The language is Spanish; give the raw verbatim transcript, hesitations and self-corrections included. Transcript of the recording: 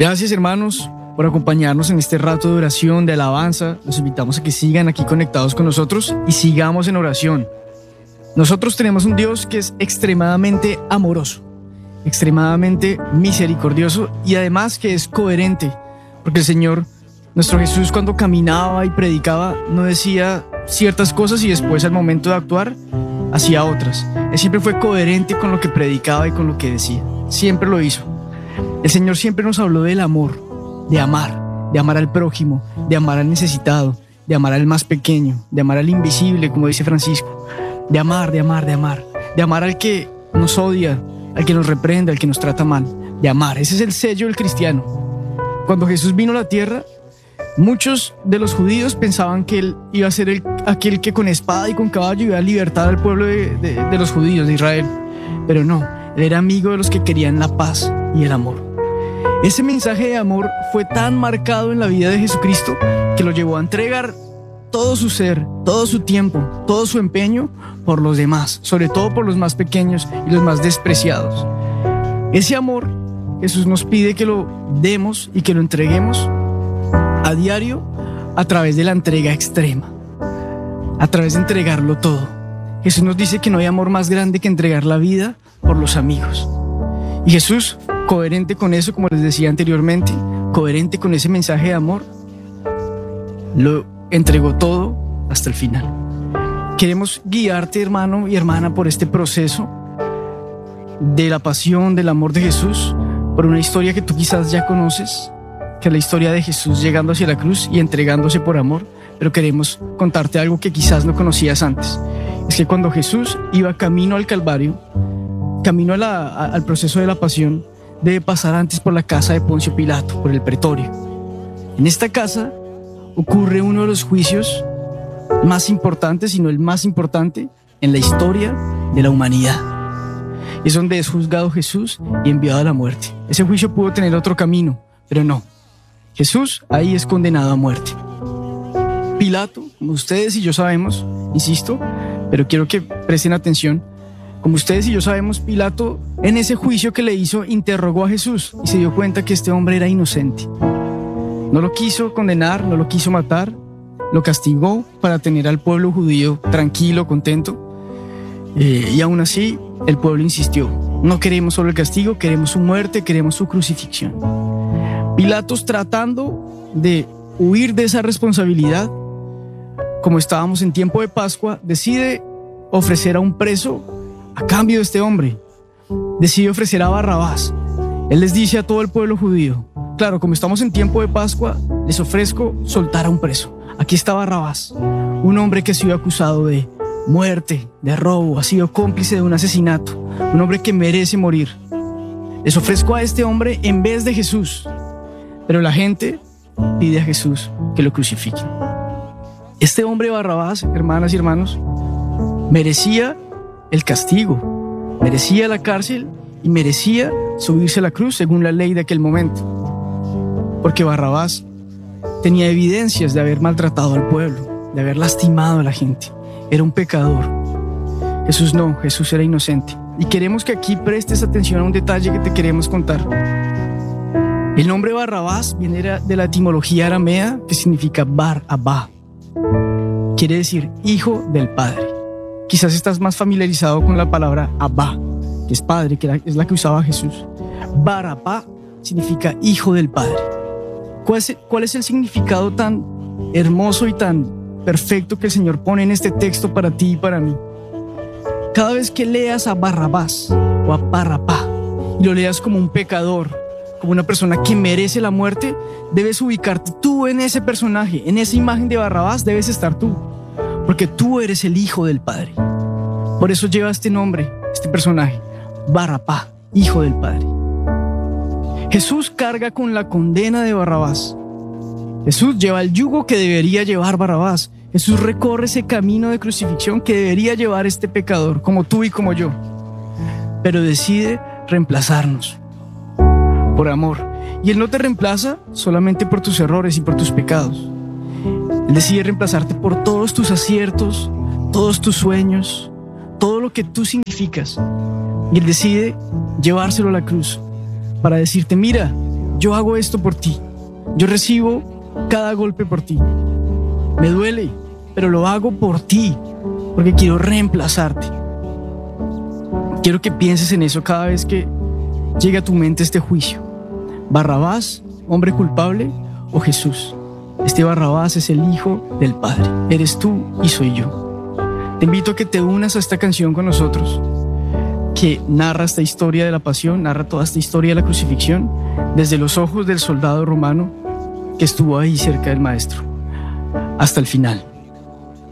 Gracias, hermanos, por acompañarnos en este rato de oración, de alabanza. Los invitamos a que sigan aquí conectados con nosotros y sigamos en oración. Nosotros tenemos un Dios que es extremadamente amoroso, extremadamente misericordioso y además que es coherente, porque el Señor, nuestro Jesús, cuando caminaba y predicaba, no decía ciertas cosas y después al momento de actuar hacía otras. Él siempre fue coherente con lo que predicaba y con lo que decía. Siempre lo hizo. El Señor siempre nos habló del amor, de amar, de amar al prójimo, de amar al necesitado, de amar al más pequeño, de amar al invisible, como dice Francisco, de amar, de amar, de amar, de amar al que nos odia, al que nos reprende, al que nos trata mal, de amar. Ese es el sello del cristiano. Cuando Jesús vino a la tierra, muchos de los judíos pensaban que Él iba a ser el, aquel que con espada y con caballo iba a libertar al pueblo de, de, de los judíos, de Israel. Pero no, Él era amigo de los que querían la paz y el amor. Ese mensaje de amor fue tan marcado en la vida de Jesucristo que lo llevó a entregar todo su ser, todo su tiempo, todo su empeño por los demás, sobre todo por los más pequeños y los más despreciados. Ese amor, Jesús nos pide que lo demos y que lo entreguemos a diario a través de la entrega extrema, a través de entregarlo todo. Jesús nos dice que no hay amor más grande que entregar la vida por los amigos. Y Jesús, coherente con eso, como les decía anteriormente, coherente con ese mensaje de amor, lo entregó todo hasta el final. Queremos guiarte, hermano y hermana, por este proceso de la pasión, del amor de Jesús, por una historia que tú quizás ya conoces, que es la historia de Jesús llegando hacia la cruz y entregándose por amor, pero queremos contarte algo que quizás no conocías antes. Es que cuando Jesús iba camino al Calvario, camino a la, a, al proceso de la pasión, debe pasar antes por la casa de Poncio Pilato, por el pretorio. En esta casa ocurre uno de los juicios más importantes, si no el más importante, en la historia de la humanidad. Es donde es juzgado Jesús y enviado a la muerte. Ese juicio pudo tener otro camino, pero no. Jesús ahí es condenado a muerte. Pilato, como ustedes y yo sabemos, insisto, pero quiero que presten atención, como ustedes y yo sabemos, Pilato, en ese juicio que le hizo, interrogó a Jesús y se dio cuenta que este hombre era inocente. No lo quiso condenar, no lo quiso matar, lo castigó para tener al pueblo judío tranquilo, contento. Eh, y aún así, el pueblo insistió. No queremos solo el castigo, queremos su muerte, queremos su crucifixión. Pilatos, tratando de huir de esa responsabilidad, como estábamos en tiempo de Pascua, decide ofrecer a un preso a cambio de este hombre. Decide ofrecer a Barrabás. Él les dice a todo el pueblo judío: claro, como estamos en tiempo de Pascua, les ofrezco soltar a un preso. Aquí está Barrabás, un hombre que ha sido acusado de muerte, de robo, ha sido cómplice de un asesinato, un hombre que merece morir. Les ofrezco a este hombre en vez de Jesús. Pero la gente pide a Jesús que lo crucifiquen. Este hombre Barrabás, hermanas y hermanos, merecía el castigo, merecía la cárcel y merecía subirse a la cruz según la ley de aquel momento. Porque Barrabás tenía evidencias de haber maltratado al pueblo, de haber lastimado a la gente. Era un pecador. Jesús no, Jesús era inocente. Y queremos que aquí prestes atención a un detalle que te queremos contar. El nombre Barrabás viene de la etimología aramea que significa Bar Abba. Quiere decir hijo del Padre. Quizás estás más familiarizado con la palabra Abba, que es padre, que es la que usaba Jesús. Bar Abba significa hijo del Padre. ¿Cuál es, cuál es el significado tan hermoso y tan perfecto que el Señor pone en este texto para ti y para mí? Cada vez que leas a Barrabás o a Barrabá y lo leas como un pecador, como una persona que merece la muerte, debes ubicarte tú en ese personaje, en esa imagen de Barrabás debes estar tú, porque tú eres el hijo del Padre. Por eso lleva este nombre, este personaje, Barrabá, hijo del Padre. Jesús carga con la condena de Barrabás. Jesús lleva el yugo que debería llevar Barrabás. Jesús recorre ese camino de crucifixión que debería llevar este pecador, como tú y como yo. Pero decide reemplazarnos por amor. Y Él no te reemplaza solamente por tus errores y por tus pecados. Él decide reemplazarte por todos tus aciertos, todos tus sueños, todo lo que tú significas. Y Él decide llevárselo a la cruz para decirte: mira, yo hago esto por ti. Yo recibo cada golpe por ti. Me duele, pero lo hago por ti, porque quiero reemplazarte. Quiero que pienses en eso cada vez que llegue a tu mente este juicio. ¿Barrabás, hombre culpable, o Jesús? Este Barrabás es el Hijo del Padre. Eres tú y soy yo. Te invito a que te unas a esta canción con nosotros, que narra esta historia de la pasión, narra toda esta historia de la crucifixión desde los ojos del soldado romano que estuvo ahí cerca del Maestro hasta el final.